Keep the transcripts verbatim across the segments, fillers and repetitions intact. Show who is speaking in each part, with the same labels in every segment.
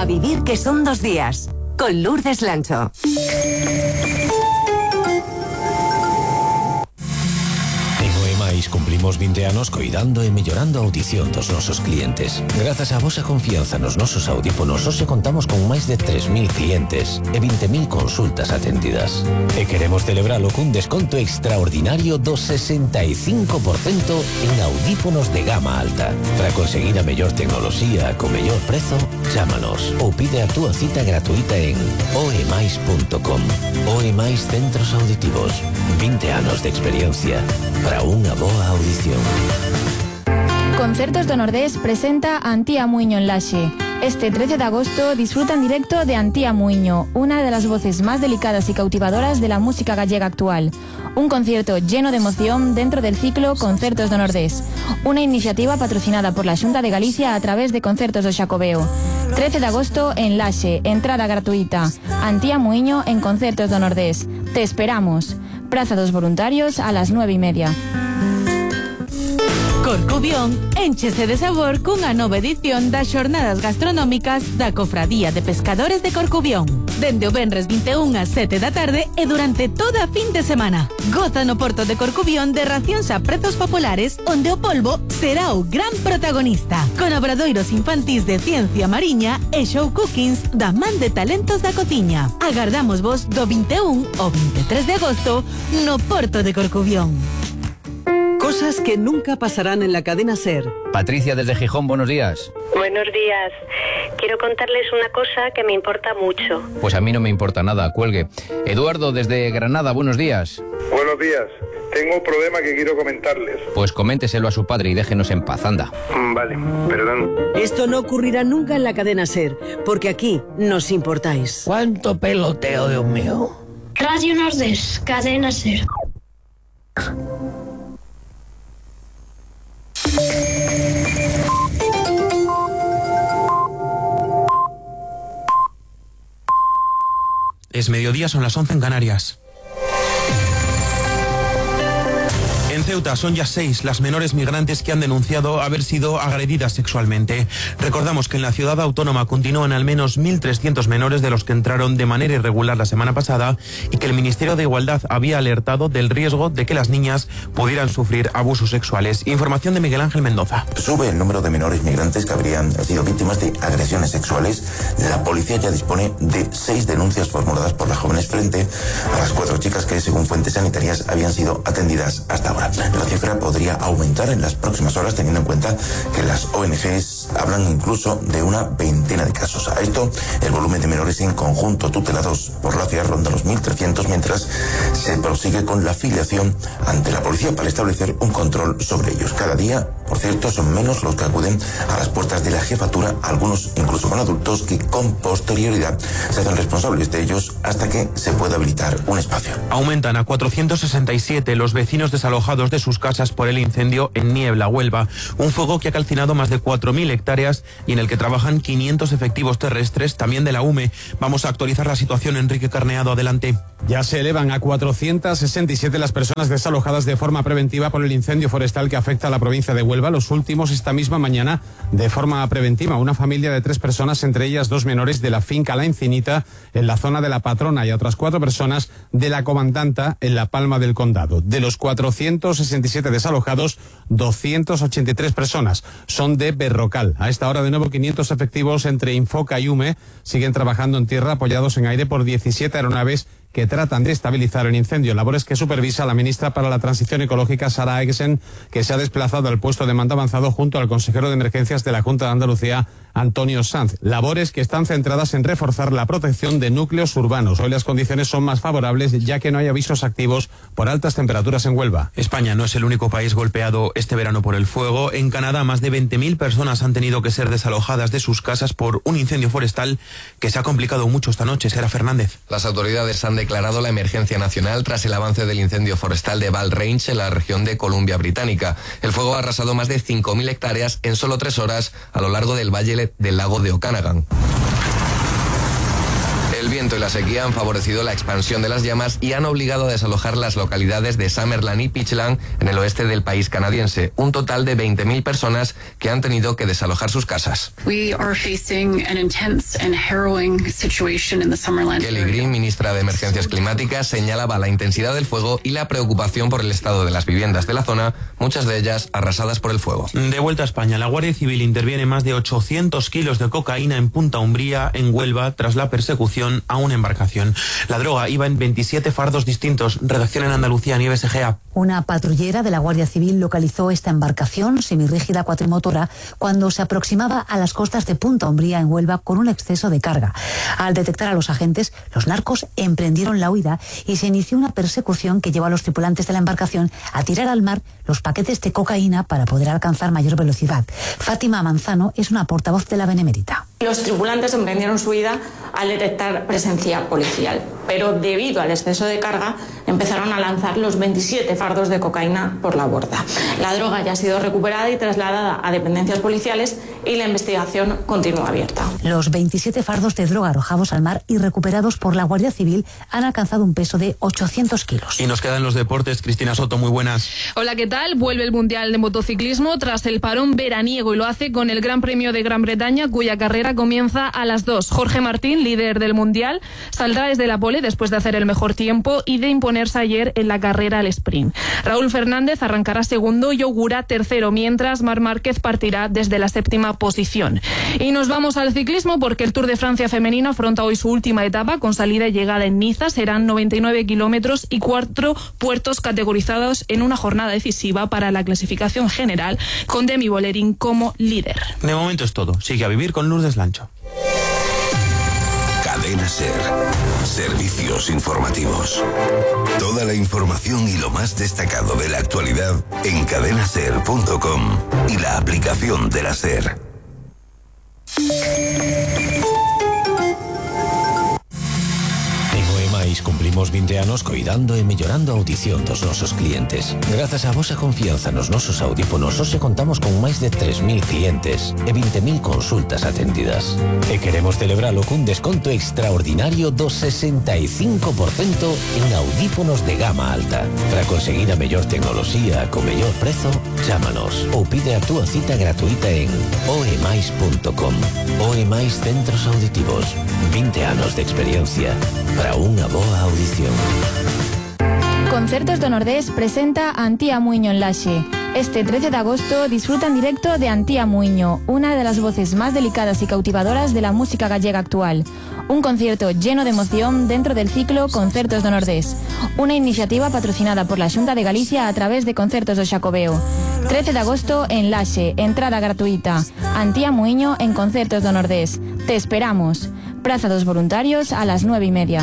Speaker 1: vivir que son dos días. Con Lourdes Lancho.
Speaker 2: Cumplimos vinte anos coidando e mellorando a audición dos nosos clientes. Grazas á vosa confianza nos nosos audífonos, hoxe contamos con máis de tres mil clientes e vinte mil consultas atendidas. E queremos celebralo cun desconto extraordinario do sesenta e cinco por cento en audífonos de gama alta. Para conseguir a mellor tecnoloxía co mellor prezo, chámanos ou pide a túa cita gratuita en oemais punto com. Oemais Centros Auditivos. vinte anos de experiencia para unha boa audición.
Speaker 3: Concertos do Nordés presenta Antía Muiño en Laxe. Este trece de agosto disfruta en directo de Antía Muiño, una de las voces más delicadas y cautivadoras de la música gallega actual. Un concierto lleno de emoción dentro del ciclo Concertos do Nordés, una iniciativa patrocinada por la Xunta de Galicia a través de Concertos do Xacobeo. trece de agosto en Laxe, entrada gratuita. Antía Muiño en Concertos do Nordés. Te esperamos. Praza dos Voluntarios a las nueve y media.
Speaker 4: Corcubión énchese de sabor cunha nova edición das xornadas gastronómicas da Cofradía de Pescadores de Corcubión. Dende o venres vinte e un ás sete da tarde e durante toda a fin de semana. Goza no Porto de Corcubión de racións a prezos populares onde o polvo será o gran protagonista. Con obradoiros infantís de ciencia mariña e show cookings da man de talentos da cociña. Agardamos vos do vinte e un ao vinte e tres de agosto no Porto de Corcubión.
Speaker 5: Cosas que nunca pasarán en la cadena SER.
Speaker 6: Patricia desde Gijón, buenos días.
Speaker 7: Buenos días. Quiero contarles una cosa que me importa mucho.
Speaker 6: Pues a mí no me importa nada, cuelgue. Eduardo desde Granada, buenos días.
Speaker 8: Buenos días. Tengo un problema que quiero comentarles.
Speaker 6: Pues coménteselo a su padre y déjenos en paz, anda.
Speaker 8: Vale, perdón.
Speaker 5: Esto no ocurrirá nunca en la cadena SER, porque aquí nos importáis.
Speaker 2: ¿Cuánto peloteo, Dios mío?
Speaker 9: Radio Nordés, cadena SER.
Speaker 10: Es mediodía, son las once en Canarias. En Ceuta son ya seis las menores migrantes que han denunciado haber sido agredidas sexualmente. Recordamos que en la ciudad autónoma continúan al menos mil trescientos menores de los que entraron de manera irregular la semana pasada y que el Ministerio de Igualdad había alertado del riesgo de que las niñas pudieran sufrir abusos sexuales. Información de Miguel Ángel Mendoza.
Speaker 11: Sube el número de menores migrantes que habrían sido víctimas de agresiones sexuales. La policía ya dispone de seis denuncias formuladas por las jóvenes frente a las cuatro chicas que, según fuentes sanitarias, habían sido atendidas hasta ahora. La cifra podría aumentar en las próximas horas, teniendo en cuenta que las O N Ges hablan incluso de una veintena de casos. A esto, el volumen de menores en conjunto tutelados por la ciudad ronda los mil trescientos, mientras se prosigue con la filiación ante la policía para establecer un control sobre ellos. Cada día, por cierto, son menos los que acuden a las puertas de la jefatura, algunos incluso con adultos que con posterioridad se hacen responsables de ellos hasta que se pueda habilitar un espacio.
Speaker 10: Aumentan a cuatrocientos sesenta y siete los vecinos desalojados de sus casas por el incendio en Niebla, Huelva. Un fuego que ha calcinado más de cuatro mil hectáreas y en el que trabajan quinientos efectivos terrestres, también de la U M E. Vamos a actualizar la situación. Enrique Carneado, adelante.
Speaker 12: Ya se elevan a cuatrocientos sesenta y siete las personas desalojadas de forma preventiva por el incendio forestal que afecta a la provincia de Huelva. Los últimos esta misma mañana de forma preventiva. Una familia de tres personas, entre ellas dos menores de la finca La Encinita en la zona de La Patrona y otras cuatro personas de la Comandanta en La Palma del Condado. De los cuatrocientos sesenta y siete desalojados, doscientas ochenta y tres personas son de Berrocal. A esta hora de nuevo quinientos efectivos entre Infoca y U M E siguen trabajando en tierra apoyados en aire por diecisiete aeronaves que tratan de estabilizar el incendio, labores que supervisa la ministra para la Transición Ecológica, Sara Egesen, que se ha desplazado al puesto de mando avanzado junto al consejero de Emergencias de la Junta de Andalucía, Antonio Sanz. Labores que están centradas en reforzar la protección de núcleos urbanos. Hoy las condiciones son más favorables ya que no hay avisos activos por altas temperaturas en Huelva.
Speaker 10: España no es el único país golpeado este verano por el fuego. En Canadá, más de veinte mil personas han tenido que ser desalojadas de sus casas por un incendio forestal que se ha complicado mucho esta noche. Sara Fernández.
Speaker 13: Las autoridades han declarado la emergencia nacional tras el avance del incendio forestal de Val Range en la región de Columbia Británica. El fuego ha arrasado más de cinco mil hectáreas en solo tres horas a lo largo del valle del lago de Okanagan. El viento y la sequía han favorecido la expansión de las llamas y han obligado a desalojar las localidades de Summerland y Pitchland en el oeste del país canadiense. Un total de veinte mil personas que han tenido que desalojar sus casas.
Speaker 14: We are facing an intense and harrowing situation in the Summerland.
Speaker 13: Kelly Green, ministra de Emergencias Climáticas, señalaba la intensidad del fuego y la preocupación por el estado de las viviendas de la zona, muchas de ellas arrasadas por el fuego.
Speaker 10: De vuelta a España, la Guardia Civil interviene más de ochocientos kilos de cocaína en Punta Umbría, en Huelva, tras la persecución a una embarcación. La droga iba en veintisiete fardos distintos. Redacción en Andalucía, Nieves Egea.
Speaker 15: Una patrullera de la Guardia Civil localizó esta embarcación semirrígida cuatrimotora cuando se aproximaba a las costas de Punta Umbría, en Huelva, con un exceso de carga. Al detectar a los agentes, los narcos emprendieron la huida y se inició una persecución que llevó a los tripulantes de la embarcación a tirar al mar los paquetes de cocaína para poder alcanzar mayor velocidad. Fátima Manzano es una portavoz de la Benemérita.
Speaker 16: Los tripulantes emprendieron su huida al detectar presencia policial, pero debido al exceso de carga empezaron a lanzar los veintisiete fardos de cocaína por la borda. La droga ya ha sido recuperada y trasladada a dependencias policiales y la investigación continúa abierta.
Speaker 15: Los veintisiete fardos de droga arrojados al mar y recuperados por la Guardia Civil han alcanzado un peso de ochocientos kilos.
Speaker 10: Y nos quedan los deportes. Cristina Soto, muy buenas.
Speaker 17: Hola, ¿qué tal? Vuelve el Mundial de Motociclismo tras el parón veraniego y lo hace con el Gran Premio de Gran Bretaña, cuya carrera comienza a las dos. Jorge Martín, líder del Mundial, saldrá desde la pole después de hacer el mejor tiempo y de imponerse ayer en la carrera al sprint. Raúl Fernández arrancará segundo y Ogura tercero, mientras Marc Márquez partirá desde la séptima posición. Y nos vamos al ciclismo porque el Tour de Francia femenino afronta hoy su última etapa con salida y llegada en Niza. Serán noventa y nueve kilómetros y cuatro puertos categorizados en una jornada decisiva para la clasificación general, con Demi Vollering como líder.
Speaker 10: De momento es todo. Sigue a vivir con Lourdes Lancho.
Speaker 18: Cadena SER. Servicios informativos. Toda la información y lo más destacado de la actualidad en cadena ser punto com y la aplicación de la SER.
Speaker 2: Cumplimos veinte anos coidando e mellorando a audición dos nosos clientes. Grazas á vosa confianza nos nosos audífonos, hoxe contamos con máis de tres mil clientes e veinte mil consultas atendidas. E queremos celebralo cun desconto extraordinario do sesenta e cinco por cento en audífonos de gama alta. Para conseguir a mellor tecnoloxía co mellor prezo, chámanos ou pide a túa cita gratuita en oemais punto com. Oemais Centros Auditivos. veinte anos de experiencia para unha boa audición.
Speaker 3: Concertos do Nordés presenta a Antía Muiño en Laxe. Este trece de agosto disfruta en directo de Antía Muiño, una de las voces más delicadas y cautivadoras de la música gallega actual. Un concierto lleno de emoción dentro del ciclo Concertos do Nordés, una iniciativa patrocinada por la Xunta de Galicia a través de Concertos do Xacobeo. trece de agosto en Laxe, entrada gratuita. Antía Muiño en Concertos do Nordés. Te esperamos. Praza dos Voluntarios a las nueve y media.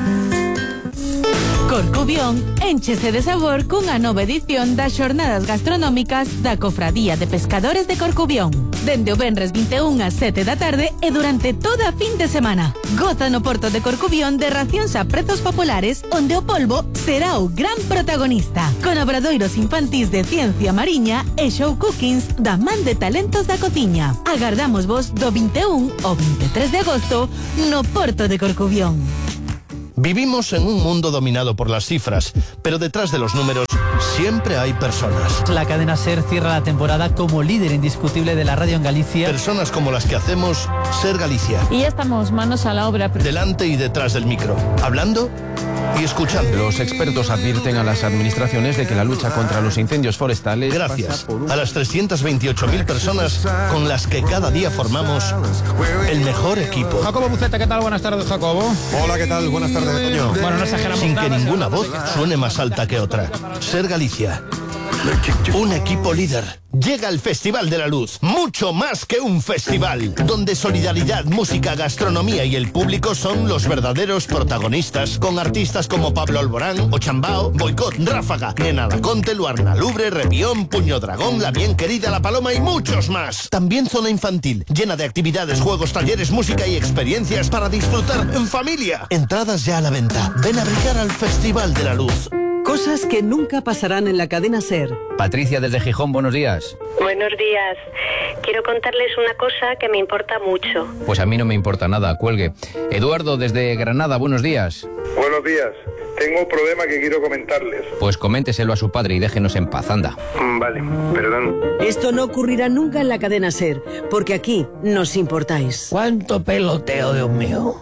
Speaker 4: Corcubión énchese de sabor cunha nova edición das xornadas gastronómicas da Cofradía de Pescadores de Corcubión. Dende o venres vinte e un ás sete da tarde e durante toda a fin de semana. Goza no Porto de Corcubión de racións a prezos populares onde o polvo será o gran protagonista. Con obradoiros infantís de ciencia mariña e show cookings da man de talentos da cociña. Agardamos vos do vinte e un ao vinte e tres de agosto no Porto de Corcubión.
Speaker 19: Vivimos en un mundo dominado por las cifras, pero detrás de los números siempre hay personas.
Speaker 20: La cadena SER cierra la temporada como líder indiscutible de la radio en Galicia.
Speaker 19: Personas como las que hacemos SER Galicia.
Speaker 21: Y ya estamos manos a la obra.
Speaker 19: Delante y detrás del micro, hablando y escuchando.
Speaker 6: Los expertos advierten a las administraciones de que la lucha contra los incendios forestales...
Speaker 19: Gracias a las trescientas veintiocho mil personas con las que cada día formamos el mejor equipo.
Speaker 22: Jacobo Buceta, ¿qué tal? Buenas tardes, Jacobo.
Speaker 23: Hola, ¿qué tal? Buenas tardes, Toño.
Speaker 22: Bueno, no exageramos.
Speaker 19: Sin que ninguna voz suene más alta que otra. SER Galicia. Un equipo líder. Llega el Festival de la Luz, mucho más que un festival, donde solidaridad, música, gastronomía y el público son los verdaderos protagonistas, con artistas como Pablo Alborán, Ochambao, Boicot, Ráfaga, Nena Daconte, Luarna Lubre, Revión, Puño Dragón, La Bien Querida, La Paloma y muchos más. También zona infantil, llena de actividades, juegos, talleres, música y experiencias para disfrutar en familia. Entradas ya a la venta. Ven a brillar al Festival de la Luz.
Speaker 5: Cosas que nunca pasarán en la cadena SER.
Speaker 6: Patricia desde Gijón, buenos días.
Speaker 1: Buenos días. Quiero contarles una cosa que me importa mucho.
Speaker 6: Pues a mí no me importa nada, cuelgue. Eduardo desde Granada, buenos días.
Speaker 7: Buenos días. Tengo un problema que quiero comentarles.
Speaker 6: Pues coménteselo a su padre y déjenos en paz, anda.
Speaker 7: Vale, perdón.
Speaker 5: Esto no ocurrirá nunca en la cadena SER, porque aquí nos importáis.
Speaker 19: ¿Cuánto peloteo, Dios mío?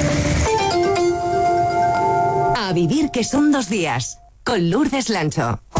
Speaker 8: A vivir que son dos días, con Lourdes Lancho.